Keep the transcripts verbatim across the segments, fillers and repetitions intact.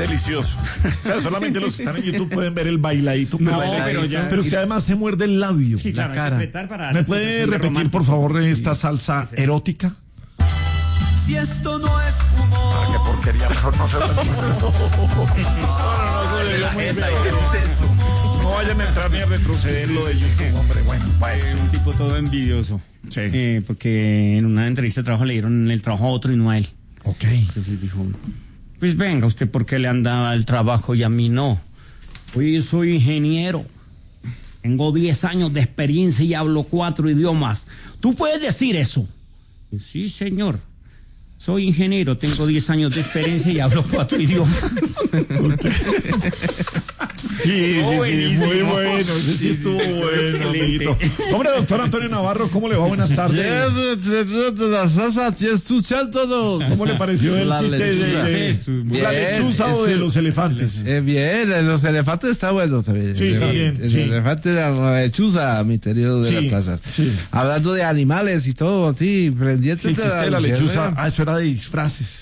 delicioso. O sea, solamente los que están en YouTube pueden ver el bailadito. No, bailadito, pero ya- pero usted además se muerde el labio. Sí, claro, La cara. hay que apretar para ¿Me la puede sensación de repetir, romántico? por favor, Sí. esta salsa Sí, sí. erótica? Si esto no es humor. Ah, qué porquería, mejor no se lo No, no, no, muy feo. No vayan a entrar ni a retroceder lo de YouTube, hombre. Bueno, bueno. Es un tipo todo envidioso. Sí. Eh, porque en una entrevista de trabajo le dieron el trabajo a otro y no a él. Ok. Entonces dijo, pues venga, ¿usted por qué le han dado el trabajo y a mí no? Oye, yo soy ingeniero. Tengo diez años de experiencia y hablo cuatro idiomas. ¿Tú puedes decir eso? Sí, señor. Soy ingeniero, tengo diez años de experiencia y hablo cuatro idiomas. Sí, sí, sí, buenísimo. muy bueno. Ese sí estuvo bueno, Excelente. amiguito. Hombre, doctor Antonio Navarro, ¿cómo le va? Buenas tardes. ¿Cómo le pareció el La chiste de, lechuza. de- Sí, la bien. lechuza o de Ese- los elefantes? Eh, bien, los elefantes está bueno también. Sí, el, también, el sí. elefante de la lechuza, mi querido de Sí, las tazas. sí. Hablando de animales y todo, sí, pendientes Sí, el de chiste de la lechuza. luciérnaga. Ah, eso era de disfraces.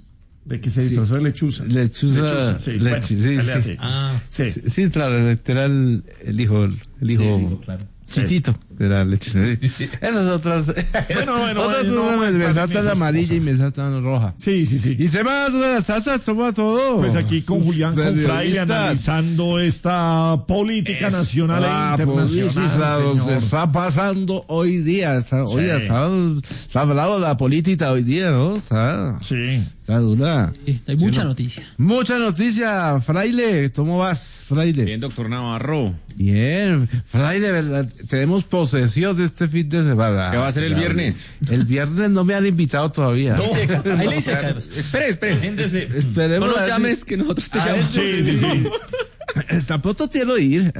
¿De qué se Sí. disfrazó de lechuza? Lechuza, sí. leche, Bueno, sí, dale sí. así. Ah, Sí. Sí, claro, era el, el hijo, el hijo, Sí, digo, claro. chitito, era leche. Sí. Esas otras, Bueno, bueno, otras bueno, no son- vamos a me entrar en saltan esas amarilla cosas. y me saltan roja. Sí, sí, sí. Y se va de las tazas, toma todo. Pues aquí con Julián Confraile Periodistas. analizando esta política nacional Ah, e internacional. política, señor. está pasando hoy día, está, Sí. oye, está, está hablado de la política hoy día, ¿no? Está, Sí. está dura. Sí, hay mucha noticia. Mucha noticia, Fraile, ¿cómo vas, Fraile? Bien, doctor Navarro. Bien, Fraile, ¿verdad? Tenemos posesión de este fin de semana. ¿Qué va a hacer el viernes? El viernes no me han invitado todavía. Ahí seca, ahí le seca. Espere, espere. Agéndese. Esperemos No a nos ver llames si- que nosotros te a ver llamamos. Sí, sí, sí. Tampoco quiero ir.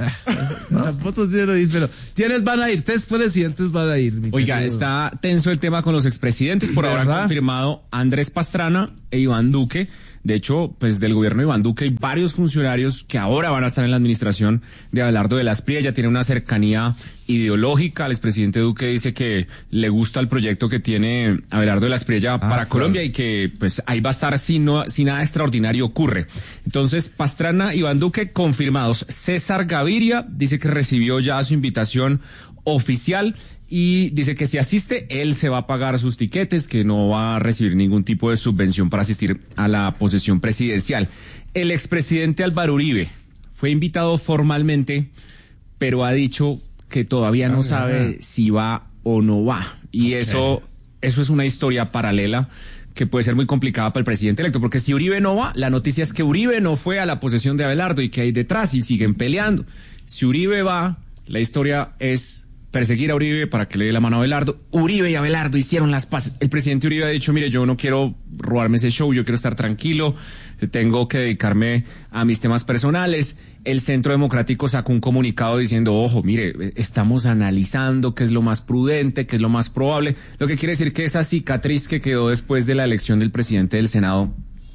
Tampoco quiero ir, pero ¿quiénes van a ir? Tres presidentes van a ir. mi Oiga, querido. está tenso el tema con los expresidentes. Por ahora han ¿Verdad? confirmado Andrés Pastrana e Iván Duque. De hecho, pues del gobierno de Iván Duque hay varios funcionarios que ahora van a estar en la administración de Abelardo de la Espriella. Ya tiene una cercanía ideológica. El expresidente Duque dice que le gusta el proyecto que tiene Abelardo de la Espriella para claro. Colombia y que pues ahí va a estar si no, si nada extraordinario ocurre. Entonces, Pastrana, Iván Duque confirmados. César Gaviria dice que recibió ya su invitación oficial y dice que si asiste, él se va a pagar sus tiquetes, que no va a recibir ningún tipo de subvención para asistir a la posesión presidencial. El expresidente Álvaro Uribe fue invitado formalmente, pero ha dicho que todavía no sabe si va o no va. Y eso, eso es una historia paralela que puede ser muy complicada para el presidente electo, porque si Uribe no va, la noticia es que Uribe no fue a la posesión de Abelardo y que hay detrás y siguen peleando. Si Uribe va, la historia es perseguir a Uribe para que le dé la mano a Abelardo. Uribe y Abelardo hicieron las paces. El presidente Uribe ha dicho, mire, yo no quiero robarme ese show, yo quiero estar tranquilo, tengo que dedicarme a mis temas personales. El Centro Democrático sacó un comunicado diciendo, ojo, mire, estamos analizando qué es lo más prudente, qué es lo más probable, lo que quiere decir que esa cicatriz que quedó después de la elección del presidente del Senado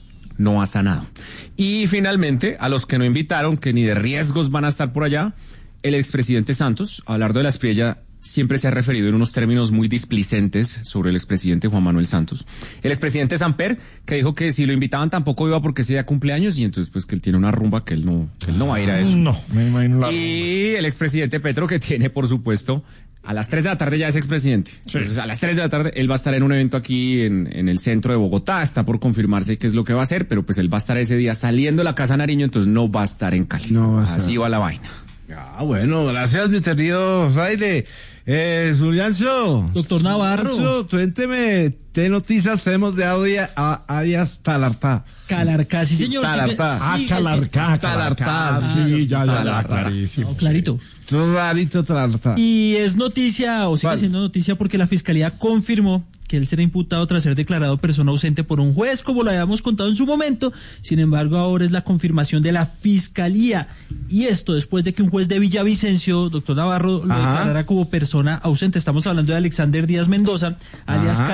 no ha sanado. Y finalmente, a los que no invitaron, que ni de riesgos van a estar por allá, el expresidente Santos, Abelardo de la Espriella, siempre se ha referido en unos términos muy displicentes sobre el expresidente Juan Manuel Santos. El expresidente Samper, que dijo que si lo invitaban tampoco iba porque sea cumpleaños, y entonces pues que él tiene una rumba que él no, que él no va a ir a eso. No, me imagino la... Y el expresidente Petro, que tiene, por supuesto, a las tres de la tarde ya es expresidente. Sí. Entonces, a las tres de la tarde él va a estar en un evento aquí en, en el centro de Bogotá. Está por confirmarse qué es lo que va a hacer, pero pues él va a estar ese día saliendo de la Casa Nariño, entonces no va a estar en Cali. No va a estar. Así va la vaina. Ah, bueno, gracias, mi querido Fraile. Eh, Juliancho. Doctor Navarro. Juliancho, cuénteme, ¿qué noticias tenemos de Audia, a, Arias Talartá? Calarcá, sí señor. Talartá. Ah, Sí, Calarcá, Talartá, Calarcá, sí, ya, ya, ya, clarísimo. No, clarito. Clarito Talartá. Y es noticia, o sigue ¿Cuál? siendo noticia, porque la Fiscalía confirmó que él será imputado tras ser declarado persona ausente por un juez, como lo habíamos contado en su momento. Sin embargo, ahora es la confirmación de la Fiscalía. Y esto después de que un juez de Villavicencio, doctor Navarro, lo Ajá. declarara como persona ausente. Estamos hablando de Alexander Díaz Mendoza, alias Ajá. Calarcá,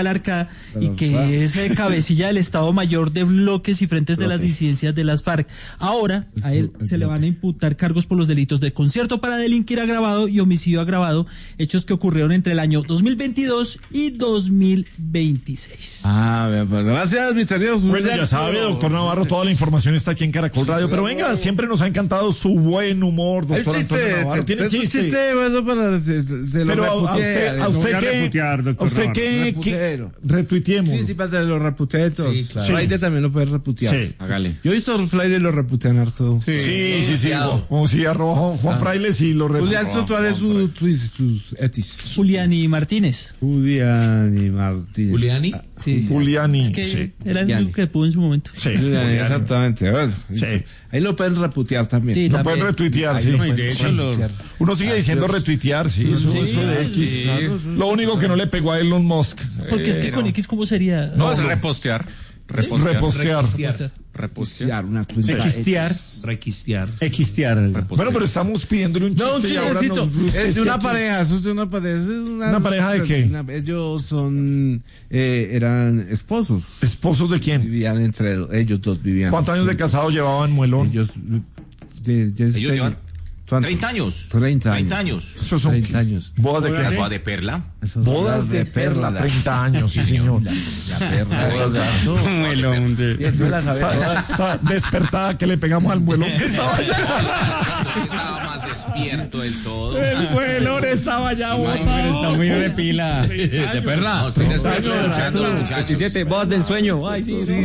y que es eh, cabecilla del Estado Mayor de bloques y frentes de las disidencias de las FARC. Ahora a él se le van a imputar cargos por los delitos de concierto para delinquir agravado y homicidio agravado, hechos que ocurrieron entre el año dos mil veintidós y dos mil veintiséis. Ah, bien, pues gracias, misterioso. Bueno, ya sabe, doctor Navarro, toda la información está aquí en Caracol Radio. Pero venga, siempre nos ha encantado su buen humor, doctor Antonio Navarro. Tiene chiste. chiste bueno para se, se lo Pero a reputeé, usted, a usted voy a que, reputear, doctor a usted Navarro. que, que Reputero. retuiteemos. Sí, sí, para los reputetos. Sí, claro. Fraile también lo puede reputear. Sí. Hágale. Yo he visto a Fraile lo reputean harto. Sí, sí, sí. Como si arroba Juan, Juan Fraile, sí lo Julián retuiteó. Sotuárez su, sus, sus etis. Juliani Martínez. Julián y Martínez. Juliani. Sí. Juliani, Es que sí. era el Juliani. único que pudo en su momento. Sí, Julián, Juliani. exactamente. Bueno, Sí. ahí lo pueden reputear también. Sí, Lo también. pueden retuitear, Ahí sí. lo No, y pueden de hecho lo- retuitear. Uno sigue diciendo Adiós. retuitear, sí, eso, eso de X. sí. Lo único que no le pegó a Elon Musk. Porque es que Eh, con X, ¿cómo sería? No, es repostear. Repostear. Repostear. Requistear. Repostear. Una cuenta Equistear. X. Requistear. Equistear. Bueno, pero estamos pidiéndole un chiste. No, un y ahora chistecito. nos busca Es de una sketches. pareja, eso es de una pareja. Es una, ¿Una pareja de qué? una- ellos son, eh, eran esposos. ¿Esposos de quién? Vivían entre ellos dos, vivían. ¿Cuántos años de casado llevaban, Muelón? Ellos, de, de- Ellos de- llevan ¿cuánto? treinta años. treinta treinta años. años. Esos son treinta qué? años. ¿Bodas de La qué? boda de perla. Esos Bodas son de perla, treinta años, sí, señor. La perla. Exacto. Muelón de- Y eso la sabe Sa- todas. sa- despertada que le pegamos al muelón que estaba allá. Estaba más despierto del todo. El muelón estaba allá Pero botado. está muy de pila. De perla. No, estoy despierto escuchando a los muchachos. veintisiete, voz de ensueño. Ay, sí, sí.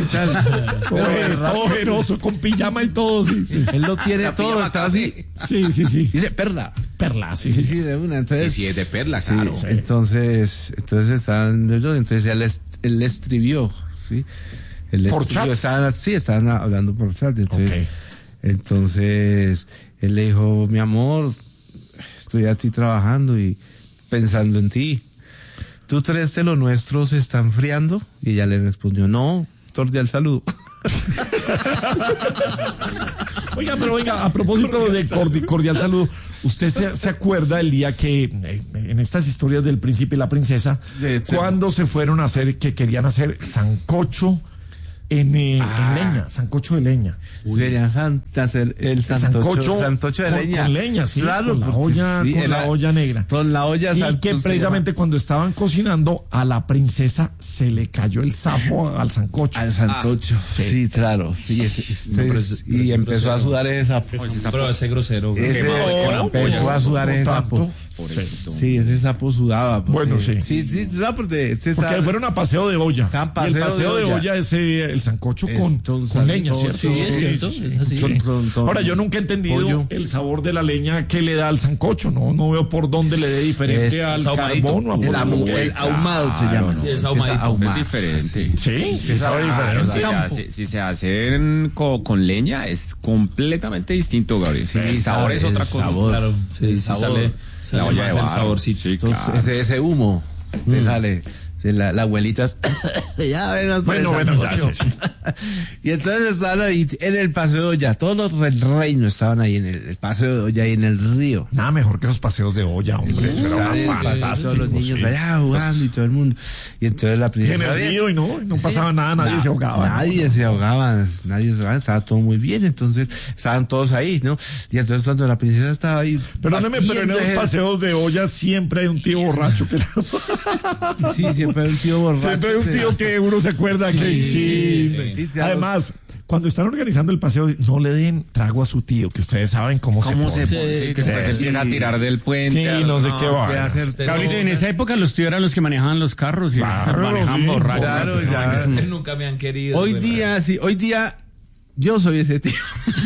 Todo ojeroso, con pijama y todo, sí, sí. Él lo tiene La todo, pijama está así. Sí, sí, sí. Dice perla. Perla, sí, Sí, sí. sí, de una. Y Entonces, si es de perla, sí, claro. entonces, entonces estaban ellos, entonces él, est- él le escribió, ¿sí? Él le ¿Por escribió, chat? estaban, sí, estaban hablando por chat, entonces, Ok. entonces, él le dijo, mi amor, estoy aquí trabajando y pensando en ti. ¿Tú crees que lo nuestro se está enfriando? Y ella le respondió, no, cordial saludo. Oiga, pero oiga, a propósito de cordi- cordial saludo, ¿usted se, se acuerda el día que, eh, en estas historias del príncipe y la princesa, De- cuando se fueron a hacer, que querían hacer sancocho en, eh, Ah. en leña, sancocho de leña? Querían san- hacer el santocho, sancocho santocho de con- leña. con leña, sí, claro, con la porque olla- con era- la olla negra. Con la olla Y santo que se precisamente llama. cuando estaban cocinando, a la princesa se le cayó el sapo al sancocho. Al santocho, sí, claro, sí, ese- ese- No, pero es- pero y es empezó a grosero. sudar ese sapo. Pero ese grosero. Ese- Quemado de- con No, empezó a sudar ese no sapo. tanto. Pobrecito. Sí, ese sapo sudaba. porque- Bueno, sí. Sí, sí, sí, porque ese Porque sapo- fueron a paseo de olla. Estaban Y el paseo paseo de de olla. olla es eh, el sancocho con, Entonces, con leña, todo- ¿cierto? Sí, es cierto, es así. Con- con- con- Ahora, yo nunca he entendido pollo. el sabor de la leña que le da al sancocho, ¿no? No veo por dónde le dé diferente Es al ahumadito. carbón o a El, por amu- lo- el ahumado se llama. Sí, es ahumadito. Es diferente. Sí, sí sabe diferente. Si se, hace, si se hacen co- con leña es completamente distinto, Gabriel. Sí, el sabor sabe, es otra el cosa. sabor. Claro, sí, sí sabor. sale, sale La olla más de el barro. saborcito. Sí, Entonces, claro. ese, ese humo te sale. de La, la abuelita. ya ven, Bueno, bueno, ya, sí, sí. Y entonces estaban ahí en el paseo de olla. Todos los del reino estaban ahí en el, el paseo de olla y en el río. Nada mejor que esos paseos de olla, hombre. Eso era Sale el paseo, fantástico, todos los niños sí. allá jugando y todo el mundo. Y entonces la En princesa. el río y no, no pasaba nada, nadie Na- se ahogaba. ¿no? Nadie se ahogaba, nadie se ahogaba, estaba todo muy bien, entonces estaban todos ahí, ¿no? Y entonces cuando la princesa estaba ahí. Perdóneme, pero en batiendo esos el- paseos de olla siempre hay un tío borracho que Sí, siempre hay un tío borracho. siempre hay un tío que uno se acuerda que sí. sí, sí. Además, cuando están organizando el paseo, no le den trago a su tío, que ustedes saben cómo, ¿Cómo se se pone. pone? Sí, que después sí, empieza sí. a tirar del puente. Sí, a- no sé qué va. ¿Qué hacer? Pero- Cabrito, en esa época los tíos eran los que manejaban los carros y Claro, manejaban sí, borrachos. claro, Entonces, ya. no, Ustedes nunca me han querido. Hoy ¿verdad? día, sí, hoy día yo soy ese tío.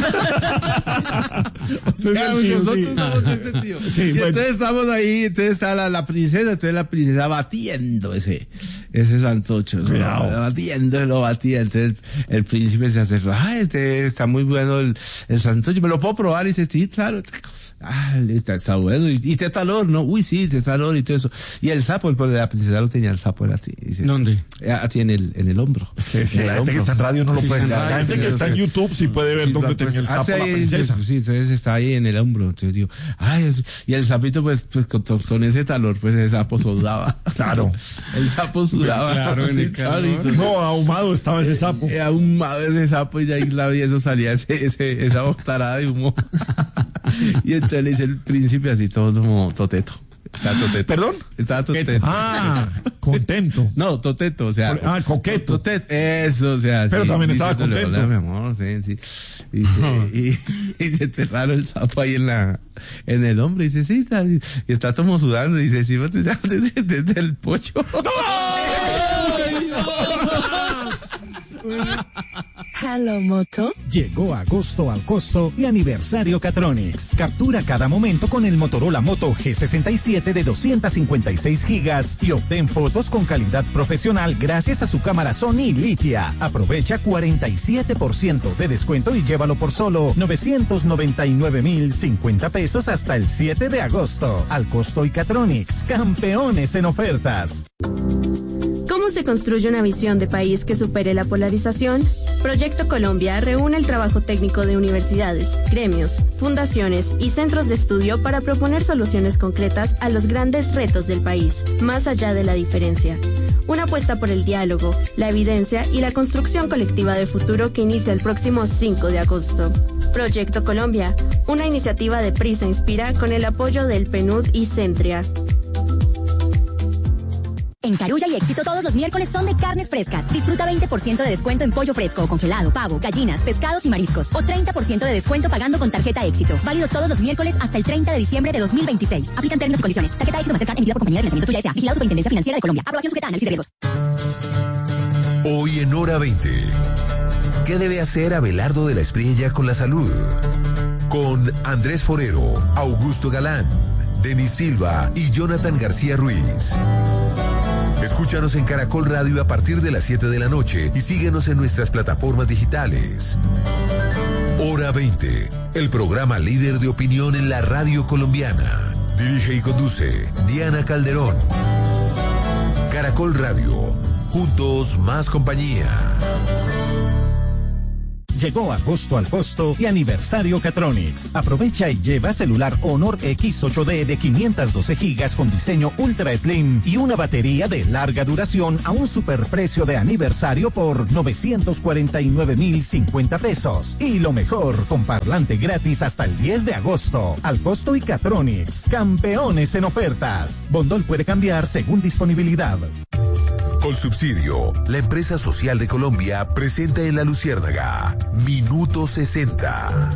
Usted es el Claro, tío, nosotros sí. somos ese tío. Sí, y bueno. entonces estamos ahí, entonces está la, la princesa, entonces la princesa batiendo ese, ese santocho, ¿no? Cuidado. Batiendo, lo batía, entonces el príncipe se acercó, ah, este está muy bueno el, el santocho, ¿me lo puedo probar? Y dice, sí, claro. Ah, está, está bueno. ¿Y, y tetalor? No, uy, sí, tetalor y todo eso. Y el sapo, el pobre de la princesa lo tenía el sapo, era así. Dice, ¿Dónde? A ti en el, en el hombro. Es que si En la el gente que hombro. está en radio no lo Sí, puede. está en La radio, gente que sí, está en sí. YouTube sí puede ver Sí, dónde la- tenía el pues, sapo hace la ahí, princesa. Sí, entonces está ahí en el hombro. Entonces digo, ay, es- y el sapito, pues, pues con, con ese talor, pues ese sapo sudaba. Claro. El sapo sudaba. claro, en Sí, el calor. clarito. No, ahumado estaba ese sapo. Era ahumado ese sapo y ya ahí la vi, eso salía ese, ese, esa botarada de humo. Y entonces le dice el príncipe así todo como toteto. O sea, toteto. ¿Perdón? Estaba toteto. Ah, contento. No, toteto, o sea. Por- ah, coqueto. Toteto, eso, o sea. Pero también estaba diciéndole, contento. "Hola, mi amor, sí, sí". Y se, y, y se enterraron el sapo ahí en la, en el hombro. Y dice, sí, está, y está como sudando. Y dice, sí, desde, desde, desde el pocho. Hello Moto. Llegó agosto al costo y aniversario Catronics. Captura cada momento con el Motorola Moto G sesenta y siete de doscientos cincuenta y seis gigas y obtén fotos con calidad profesional gracias a su cámara Sony Litia. Aprovecha cuarenta y siete por ciento de descuento y llévalo por solo novecientos noventa y nueve mil cincuenta pesos hasta el siete de agosto. Al costo y Catronics, campeones en ofertas. ¿Cómo se construye una visión de país que supere la polarización? Proyecto Colombia reúne el trabajo técnico de universidades, gremios, fundaciones y centros de estudio para proponer soluciones concretas a los grandes retos del país, más allá de la diferencia. Una apuesta por el diálogo, la evidencia y la construcción colectiva de futuro que inicia el próximo cinco de agosto. Proyecto Colombia, una iniciativa de Prisa Inspira con el apoyo del P N U D y Centria. En Carulla y Éxito todos los miércoles son de carnes frescas. Disfruta veinte por ciento de descuento en pollo fresco o congelado, pavo, gallinas, pescados y mariscos. O treinta por ciento de descuento pagando con tarjeta Éxito. Válido todos los miércoles hasta el treinta de diciembre de dos mil veintiséis. Aplican términos y condiciones. Tarjeta Éxito Mastercard emitida por compañía de financiamiento Tuya S A. Vigilado Superintendencia Financiera de Colombia. Aprobación sujeta a análisis de riesgos. Hoy en Hora veinte. ¿Qué debe hacer Abelardo de la Espriella con la salud? Con Andrés Forero, Augusto Galán, Denis Silva y Jonathan García Ruiz. Escúchanos en Caracol Radio a partir de las siete de la noche y síguenos en nuestras plataformas digitales. Hora veinte, el programa líder de opinión en la radio colombiana. Dirige y conduce Diana Calderón. Caracol Radio, juntos más compañía. Llegó agosto al costo y aniversario Catronics. Aprovecha y lleva celular Honor X ocho D de quinientos doce gigas con diseño Ultra Slim y una batería de larga duración a un superprecio de aniversario por novecientos cuarenta y nueve mil cincuenta pesos. Y lo mejor, con parlante gratis hasta el diez de agosto. Al costo y Catronics, campeones en ofertas. Bondol puede cambiar según disponibilidad. Colsubsidio, la empresa social de Colombia, presenta en La Luciérnaga Minuto sesenta.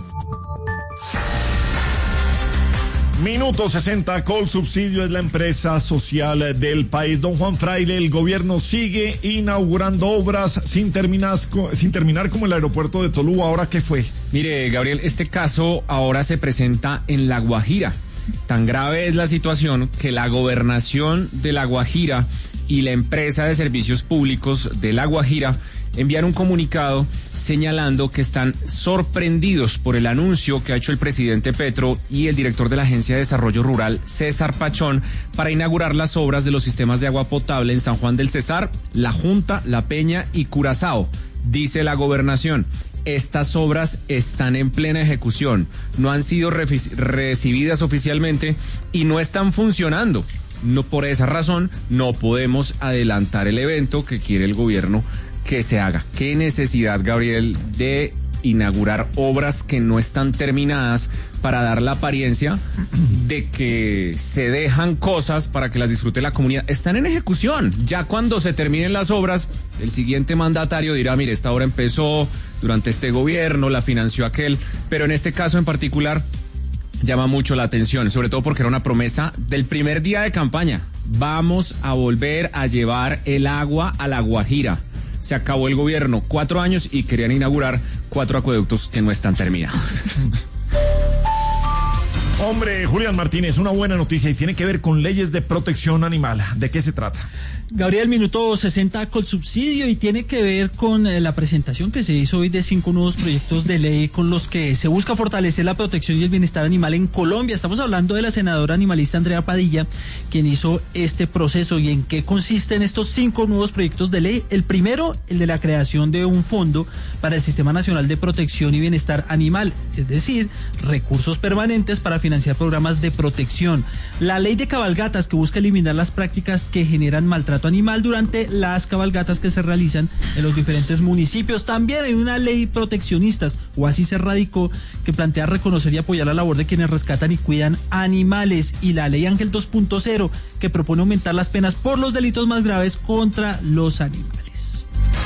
Minuto sesenta, Colsubsidio es la empresa social del país. Don Juan Fraile, el gobierno sigue inaugurando obras sin terminar, sin terminar como el aeropuerto de Tolú. ¿Ahora qué fue? Mire, Gabriel, este caso ahora se presenta en La Guajira. Tan grave es la situación que la gobernación de La Guajira y la empresa de servicios públicos de La Guajira envían un comunicado señalando que están sorprendidos por el anuncio que ha hecho el presidente Petro y el director de la Agencia de Desarrollo Rural, César Pachón, para inaugurar las obras de los sistemas de agua potable en San Juan del Cesar, La Junta, La Peña y Curazao. Dice la gobernación: estas obras están en plena ejecución, no han sido refi- recibidas oficialmente y no están funcionando. No, por esa razón no podemos adelantar el evento que quiere el gobierno que se haga. ¿Qué necesidad, Gabriel, de inaugurar obras que no están terminadas para dar la apariencia de que se dejan cosas para que las disfrute la comunidad? Están en ejecución. Ya cuando se terminen las obras, el siguiente mandatario dirá: mire, esta obra empezó durante este gobierno, la financió aquel, pero en este caso en particular llama mucho la atención, sobre todo porque era una promesa del primer día de campaña. Vamos a volver a llevar el agua a La Guajira. Se acabó el gobierno, cuatro años, y querían inaugurar cuatro acueductos que no están terminados. Hombre, Julián Martínez, una buena noticia y tiene que ver con leyes de protección animal. ¿De qué se trata? Gabriel, minuto sesenta con subsidio y tiene que ver con eh, la presentación que se hizo hoy de cinco nuevos proyectos de ley con los que se busca fortalecer la protección y el bienestar animal en Colombia. Estamos hablando de la senadora animalista Andrea Padilla, quien hizo este proceso. ¿Y en qué consisten estos cinco nuevos proyectos de ley? El primero, el de la creación de un fondo para el Sistema Nacional de Protección y Bienestar Animal, es decir, recursos permanentes para financiar programas de protección. La ley de cabalgatas, que busca eliminar las prácticas que generan maltrato animal durante las cabalgatas que se realizan en los diferentes municipios. También hay una ley proteccionistas, o así se radicó, que plantea reconocer y apoyar la labor de quienes rescatan y cuidan animales. Y la ley Ángel dos punto cero, que propone aumentar las penas por los delitos más graves contra los animales.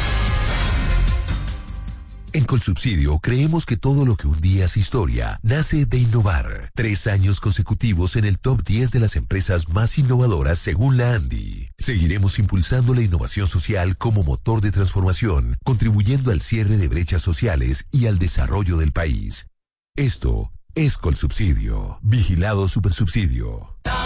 En Colsubsidio creemos que todo lo que un día es historia nace de innovar. Tres años consecutivos en el top diez de las empresas más innovadoras según la ANDI. Seguiremos impulsando la innovación social como motor de transformación, contribuyendo al cierre de brechas sociales y al desarrollo del país. Esto es Colsubsidio. Vigilado Supersubsidio.